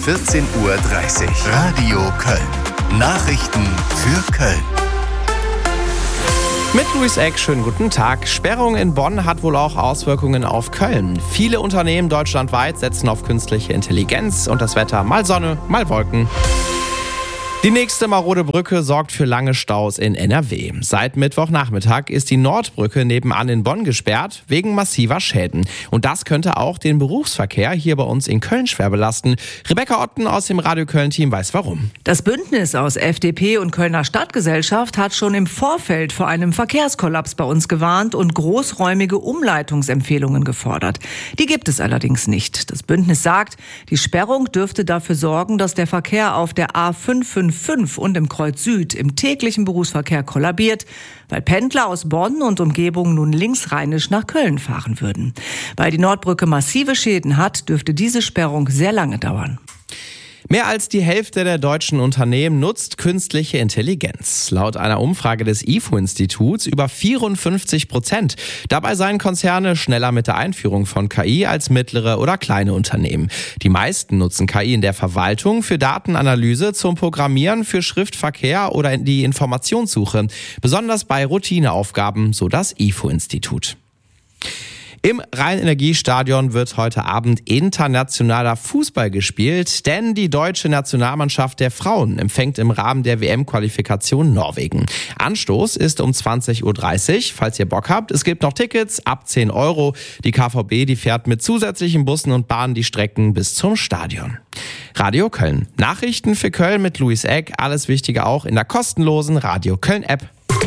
14:30 Uhr. Radio Köln. Nachrichten für Köln. Mit Luis Eck, schönen guten Tag. Sperrung in Bonn hat wohl auch Auswirkungen auf Köln. Viele Unternehmen deutschlandweit setzen auf künstliche Intelligenz und das Wetter mal Sonne, mal Wolken. Die nächste marode Brücke sorgt für lange Staus in NRW. Seit Mittwochnachmittag ist die Nordbrücke nebenan in Bonn gesperrt, wegen massiver Schäden. Und das könnte auch den Berufsverkehr hier bei uns in Köln schwer belasten. Rebecca Otten aus dem Radio Köln-Team weiß warum. Das Bündnis aus FDP und Kölner Stadtgesellschaft hat schon im Vorfeld vor einem Verkehrskollaps bei uns gewarnt und großräumige Umleitungsempfehlungen gefordert. Die gibt es allerdings nicht. Das Bündnis sagt, die Sperrung dürfte dafür sorgen, dass der Verkehr auf der A555 und im Kreuz Süd im täglichen Berufsverkehr kollabiert, weil Pendler aus Bonn und Umgebung nun linksrheinisch nach Köln fahren würden. Weil die Nordbrücke massive Schäden hat, dürfte diese Sperrung sehr lange dauern. Mehr als die Hälfte der deutschen Unternehmen nutzt künstliche Intelligenz. Laut einer Umfrage des IFO-Instituts über 54%. Dabei seien Konzerne schneller mit der Einführung von KI als mittlere oder kleine Unternehmen. Die meisten nutzen KI in der Verwaltung, für Datenanalyse, zum Programmieren, für Schriftverkehr oder in die Informationssuche. Besonders bei Routineaufgaben, so das IFO-Institut. Im Rhein-Energie-Stadion wird heute Abend internationaler Fußball gespielt, denn die deutsche Nationalmannschaft der Frauen empfängt im Rahmen der WM-Qualifikation Norwegen. Anstoß ist um 20:30 Uhr, falls ihr Bock habt. Es gibt noch Tickets ab 10 Euro. Die KVB, die fährt mit zusätzlichen Bussen und Bahnen die Strecken bis zum Stadion. Radio Köln. Nachrichten für Köln mit Luis Eck. Alles Wichtige auch in der kostenlosen Radio Köln-App.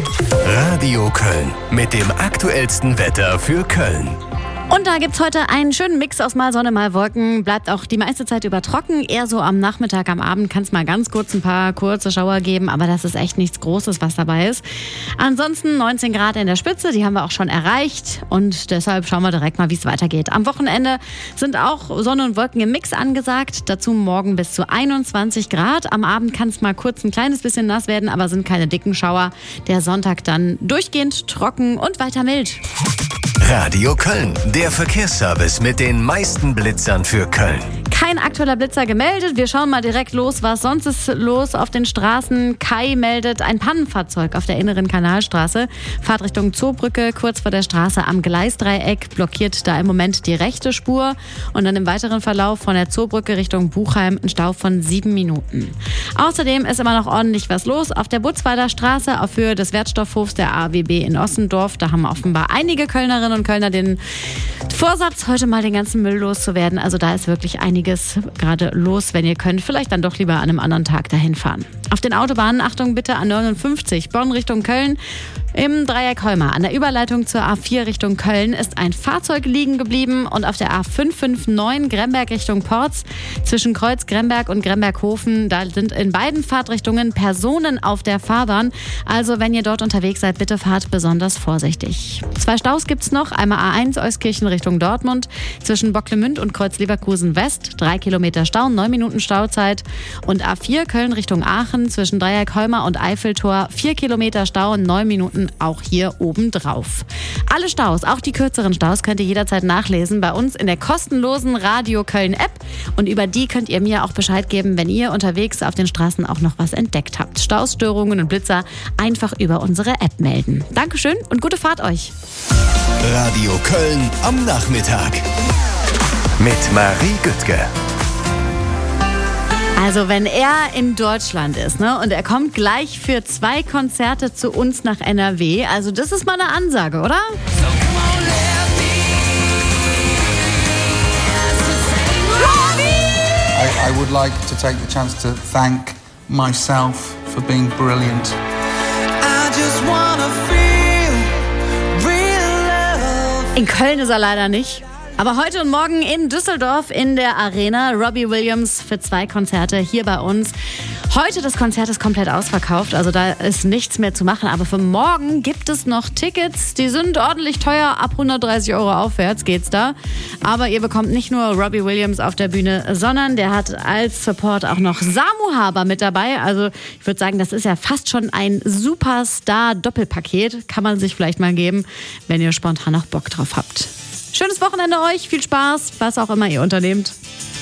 Radio Köln mit dem aktuellsten Wetter für Köln. Und da gibt's heute einen schönen Mix aus mal Sonne, mal Wolken. Bleibt auch die meiste Zeit über trocken. Eher so am Nachmittag, am Abend kann es mal ganz kurz ein paar kurze Schauer geben. Aber das ist echt nichts Großes, was dabei ist. Ansonsten 19 Grad in der Spitze, die haben wir auch schon erreicht. Und deshalb schauen wir direkt mal, wie es weitergeht. Am Wochenende sind auch Sonne und Wolken im Mix angesagt. Dazu morgen bis zu 21 Grad. Am Abend kann es mal kurz ein kleines bisschen nass werden, aber sind keine dicken Schauer. Der Sonntag dann durchgehend trocken und weiter mild. Radio Köln, der Verkehrsservice mit den meisten Blitzern für Köln. Kein aktueller Blitzer gemeldet. Wir schauen mal direkt los, was sonst ist los auf den Straßen. Kai meldet ein Pannenfahrzeug auf der inneren Kanalstraße. Fahrt Richtung Zoobrücke, kurz vor der Straße am Gleisdreieck, blockiert da im Moment die rechte Spur. Und dann im weiteren Verlauf von der Zoobrücke Richtung Buchheim ein Stau von 7 Minuten. Außerdem ist immer noch ordentlich was los auf der Butzweiler Straße auf Höhe des Wertstoffhofs der AWB in Ossendorf. Da haben offenbar einige Kölnerinnen und Kölner den Vorsatz, heute mal den ganzen Müll loszuwerden. Also da ist wirklich einiges gerade los, wenn ihr könnt. Vielleicht dann doch lieber an einem anderen Tag dahin fahren. Auf den Autobahnen, Achtung bitte, A59, Bonn Richtung Köln. Im Dreieck Holmer an der Überleitung zur A4 Richtung Köln ist ein Fahrzeug liegen geblieben und auf der A559 Gremberg Richtung Porz zwischen Kreuz Gremberg und Gremberghofen, da sind in beiden Fahrtrichtungen Personen auf der Fahrbahn. Also wenn ihr dort unterwegs seid, bitte fahrt besonders vorsichtig. 2 Staus gibt's noch, einmal A1 Euskirchen Richtung Dortmund zwischen Bocklemünd und Kreuz Leverkusen West, 3 Kilometer Stau, 9 Minuten Stauzeit und A4 Köln Richtung Aachen zwischen Dreieck Holmer und Eiffeltor, 4 Kilometer Stau, 9 Minuten auch hier oben drauf. Alle Staus, auch die kürzeren Staus, könnt ihr jederzeit nachlesen bei uns in der kostenlosen Radio Köln App. Und über die könnt ihr mir auch Bescheid geben, wenn ihr unterwegs auf den Straßen auch noch was entdeckt habt. Stausstörungen und Blitzer einfach über unsere App melden. Dankeschön und gute Fahrt euch. Radio Köln am Nachmittag mit Marie Güttke. Also wenn er in Deutschland ist, ne, und er kommt gleich für 2 Konzerte zu uns nach NRW, also das ist mal eine Ansage, oder? I would like to take the chance to thank myself for being brilliant. I just wanna feel real love. In Köln ist er leider nicht. Aber heute und morgen in Düsseldorf in der Arena Robbie Williams für 2 Konzerte hier bei uns. Heute das Konzert ist komplett ausverkauft, also da ist nichts mehr zu machen. Aber für morgen gibt es noch Tickets, die sind ordentlich teuer, ab 130 € aufwärts geht's da. Aber ihr bekommt nicht nur Robbie Williams auf der Bühne, sondern der hat als Support auch noch Samu Haber mit dabei. Also ich würde sagen, das ist ja fast schon ein Superstar-Doppelpaket. Kann man sich vielleicht mal geben, wenn ihr spontan noch Bock drauf habt. Schönes Wochenende euch, viel Spaß, was auch immer ihr unternehmt.